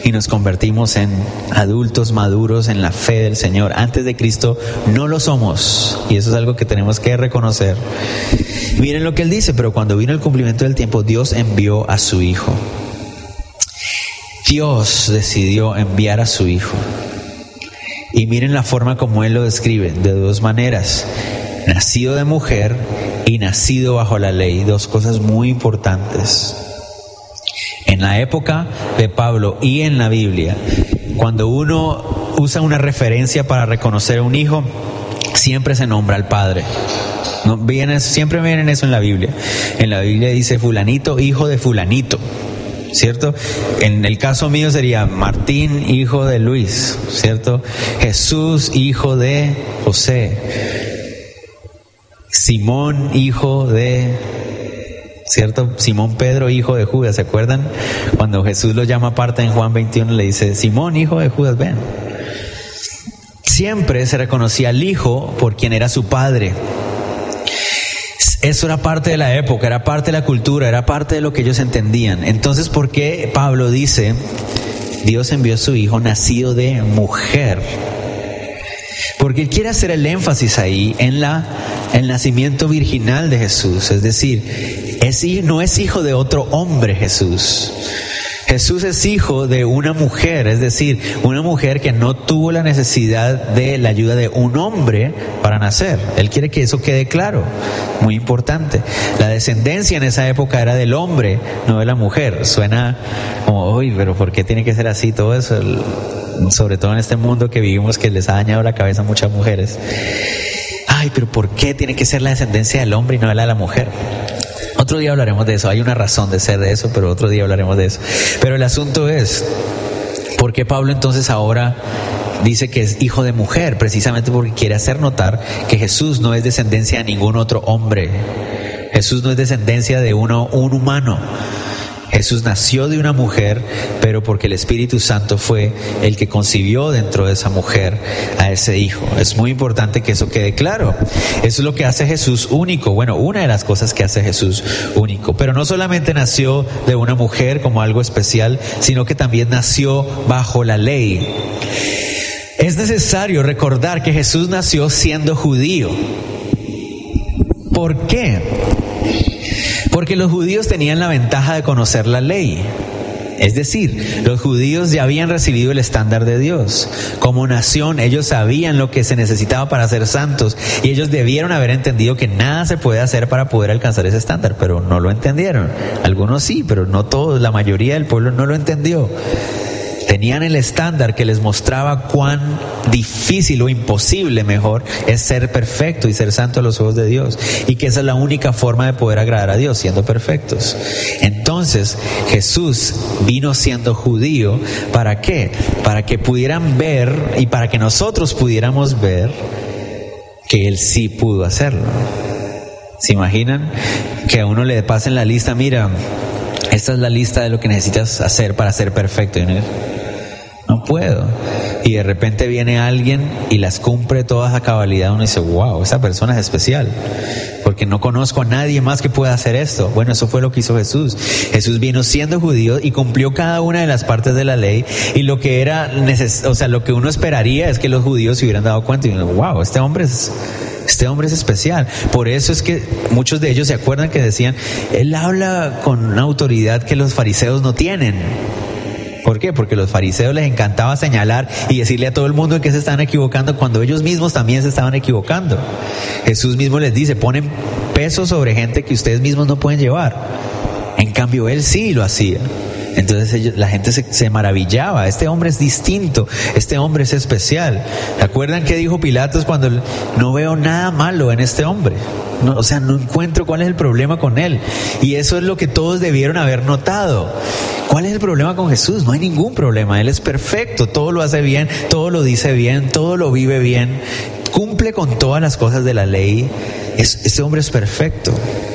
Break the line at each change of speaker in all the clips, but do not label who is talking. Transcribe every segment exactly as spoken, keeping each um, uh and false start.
y nos convertimos en adultos maduros en la fe del Señor. Antes de Cristo no lo somos, y eso es algo que tenemos que reconocer. Miren lo que Él dice: pero cuando vino el cumplimiento del tiempo, Dios envió a su Hijo. Dios decidió enviar a su Hijo. Y miren la forma como Él lo describe, de dos maneras: nacido de mujer y nacido bajo la ley. Dos cosas muy importantes. En la época de Pablo y en la Biblia, cuando uno usa una referencia para reconocer a un hijo, siempre se nombra al padre. No, viene, siempre viene eso en la Biblia. En la Biblia dice fulanito, hijo de fulanito, ¿cierto? En el caso mío sería Martín, hijo de Luis, ¿cierto? Jesús, hijo de José. Simón, hijo de, ¿cierto? Simón Pedro, hijo de Judas. ¿Se acuerdan? Cuando Jesús lo llama aparte en Juan veintiuno, le dice: Simón, hijo de Judas, ven. Siempre se reconocía al hijo por quien era su padre. Eso era parte de la época, era parte de la cultura, era parte de lo que ellos entendían. Entonces, ¿por qué Pablo dice: Dios envió a su hijo nacido de mujer? Porque él quiere hacer el énfasis ahí en la, el nacimiento virginal de Jesús. Es decir, es, no es hijo de otro hombre Jesús. Jesús es hijo de una mujer, es decir, una mujer que no tuvo la necesidad de la ayuda de un hombre para nacer. Él quiere que eso quede claro, muy importante. La descendencia en esa época era del hombre, no de la mujer. Suena como, uy, pero ¿por qué tiene que ser así todo eso? Sobre todo en este mundo que vivimos, que les ha dañado la cabeza a muchas mujeres. Ay, pero ¿por qué tiene que ser la descendencia del hombre y no de la de la mujer? Otro día hablaremos de eso. Hay una razón de ser de eso, pero otro día hablaremos de eso. Pero el asunto es, ¿por qué Pablo entonces ahora dice que es hijo de mujer? Precisamente porque quiere hacer notar que Jesús no es descendencia de ningún otro hombre. Jesús no es descendencia de uno, un humano. Jesús nació de una mujer, pero porque el Espíritu Santo fue el que concibió dentro de esa mujer a ese hijo. Es muy importante que eso quede claro. Eso es lo que hace Jesús único. Bueno, una de las cosas que hace Jesús único. Pero no solamente nació de una mujer como algo especial, sino que también nació bajo la ley. Es necesario recordar que Jesús nació siendo judío. ¿Por qué? Porque los judíos tenían la ventaja de conocer la ley. Es decir, los judíos ya habían recibido el estándar de Dios. Como nación, ellos sabían lo que se necesitaba para ser santos, y ellos debieron haber entendido que nada se puede hacer para poder alcanzar ese estándar, pero no lo entendieron. Algunos sí, pero no todos, la mayoría del pueblo no lo entendió. Tenían el estándar que les mostraba cuán difícil o imposible, mejor, es ser perfecto y ser santo a los ojos de Dios. Y que esa es la única forma de poder agradar a Dios, siendo perfectos. Entonces, Jesús vino siendo judío. ¿Para qué? Para que pudieran ver y para que nosotros pudiéramos ver que Él sí pudo hacerlo. ¿Se imaginan? Que a uno le pasen la lista: mira, esta es la lista de lo que necesitas hacer para ser perfecto. Y uno, no puedo. Y de repente viene alguien y las cumple todas a cabalidad. Uno dice: wow, esa persona es especial, porque no conozco a nadie más que pueda hacer esto. Bueno, eso fue lo que hizo Jesús. Jesús vino siendo judío y cumplió cada una de las partes de la ley. Y lo que era neces- o sea, lo que uno esperaría es que los judíos se hubieran dado cuenta y uno, wow, este hombre es Este hombre es especial. Por eso es que muchos de ellos se acuerdan que decían: él habla con una autoridad que los fariseos no tienen. ¿Por qué? Porque a los fariseos les encantaba señalar y decirle a todo el mundo en qué se estaban equivocando, cuando ellos mismos también se estaban equivocando. Jesús mismo les dice: ponen peso sobre gente que ustedes mismos no pueden llevar. En cambio, él sí lo hacía. Entonces ellos, la gente se, se maravillaba: este hombre es distinto, este hombre es especial. ¿Se acuerdan qué dijo Pilatos cuando no veo nada malo en este hombre? No, o sea, no encuentro cuál es el problema con él. Y eso es lo que todos debieron haber notado. ¿Cuál es el problema con Jesús? No hay ningún problema. Él es perfecto, todo lo hace bien, todo lo dice bien, todo lo vive bien, cumple con todas las cosas de la ley. Es, este hombre es perfecto.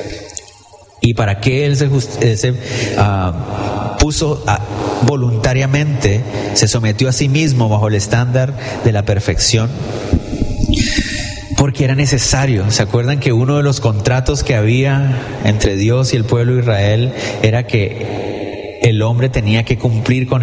¿Y para qué él se, se uh, puso uh, voluntariamente, se sometió a sí mismo bajo el estándar de la perfección? Porque era necesario. ¿Se acuerdan que uno de los contratos que había entre Dios y el pueblo de Israel era que el hombre tenía que cumplir con